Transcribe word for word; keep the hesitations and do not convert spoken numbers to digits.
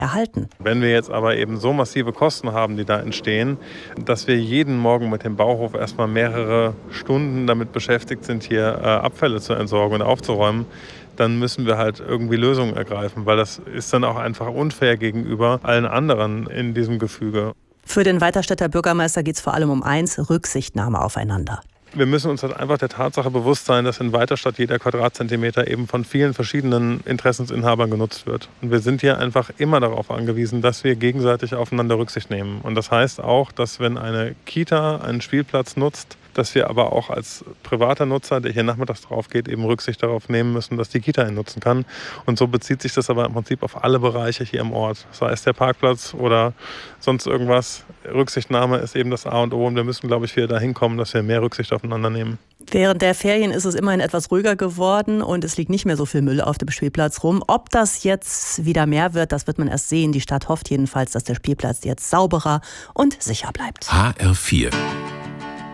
erhalten. Wenn wir jetzt aber eben so massive Kosten haben, die da entstehen, dass wir jeden Morgen mit dem Bauhof erstmal mehrere Stunden damit beschäftigt sind, hier äh, Abfälle zu entsorgen und aufzuräumen, dann müssen wir halt irgendwie Lösungen ergreifen, weil das ist dann auch einfach unfair gegenüber allen anderen in diesem Gefüge. Für den Weiterstädter Bürgermeister geht es vor allem um eins: Rücksichtnahme aufeinander. Wir müssen uns halt einfach der Tatsache bewusst sein, dass in Weiterstadt jeder Quadratzentimeter eben von vielen verschiedenen Interessensinhabern genutzt wird. Und wir sind hier einfach immer darauf angewiesen, dass wir gegenseitig aufeinander Rücksicht nehmen. Und das heißt auch, dass wenn eine Kita einen Spielplatz nutzt, dass wir aber auch als privater Nutzer, der hier nachmittags drauf geht, eben Rücksicht darauf nehmen müssen, dass die Kita ihn nutzen kann. Und so bezieht sich das aber im Prinzip auf alle Bereiche hier im Ort. Sei es der Parkplatz oder sonst irgendwas. Rücksichtnahme ist eben das A und O und wir müssen, glaube ich, wieder dahin kommen, dass wir mehr Rücksicht aufeinander nehmen. Während der Ferien ist es immerhin etwas ruhiger geworden und es liegt nicht mehr so viel Müll auf dem Spielplatz rum. Ob das jetzt wieder mehr wird, das wird man erst sehen. Die Stadt hofft jedenfalls, dass der Spielplatz jetzt sauberer und sicher bleibt. H R vier